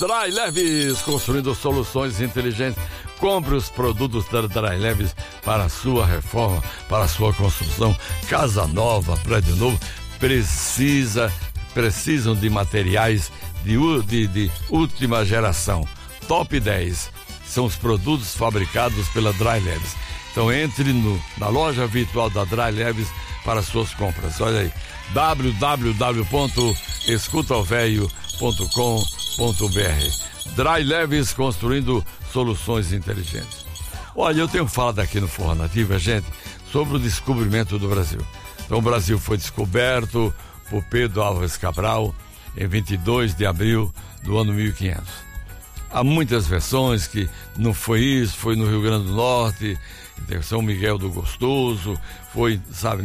Dry Leves, construindo soluções inteligentes. Compre os produtos da Dry Leves para a sua reforma, para a sua construção. Casa nova, prédio novo, precisam de materiais de última geração. Top 10 são os produtos fabricados pela Dry Leves. Então entre na loja virtual da Dry Leves para suas compras. Olha aí, www.escutaovelho.com.br. Dry Leves, construindo soluções inteligentes. Olha, eu tenho falado aqui no Forró Nativa, gente, sobre o descobrimento do Brasil. Então o Brasil foi descoberto por Pedro Álvares Cabral em 22 de abril do ano 1500. Há muitas versões que não foi isso, foi no Rio Grande do Norte, São Miguel do Gostoso, foi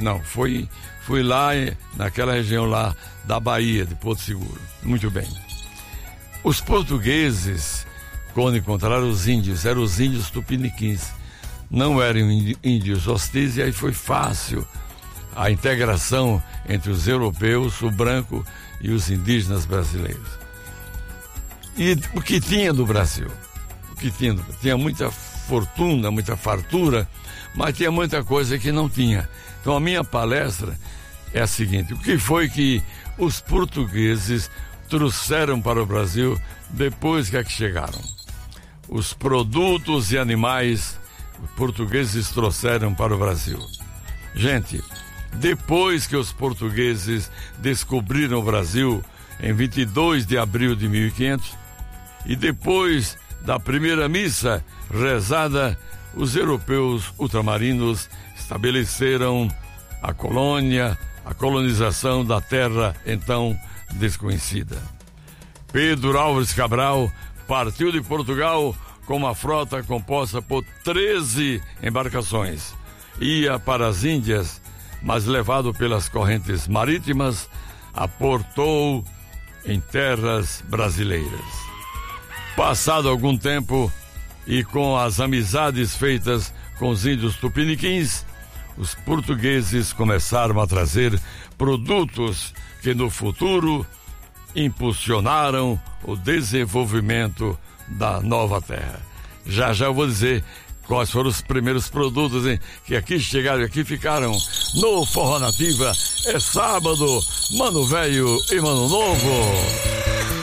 lá naquela região lá da Bahia, de Porto Seguro. Muito bem. Os portugueses, quando encontraram os índios, eram os índios tupiniquins. Não eram índios hostis, e aí foi fácil a integração entre os europeus, o branco e os indígenas brasileiros. E o que tinha do Brasil? Tinha muita fortuna, muita fartura, mas tinha muita coisa que não tinha. Então a minha palestra é a seguinte: o que foi que os portugueses trouxeram para o Brasil depois que aqui chegaram? Os produtos e animais os portugueses trouxeram para o Brasil. Gente, depois que os portugueses descobriram o Brasil em 22 de abril de 1500, e depois da primeira missa rezada, os europeus ultramarinos estabeleceram a colonização da terra então desconhecida. Pedro Álvares Cabral partiu de Portugal com uma frota composta por 13 embarcações. Ia para as Índias, mas levado pelas correntes marítimas, aportou em terras brasileiras. Passado algum tempo e com as amizades feitas com os índios tupiniquins, os portugueses começaram a trazer produtos que no futuro impulsionaram o desenvolvimento da nova terra. Já eu vou dizer quais foram os primeiros produtos que aqui chegaram e aqui ficaram no Forró Nativa. É sábado, Mano Velho e Mano Novo.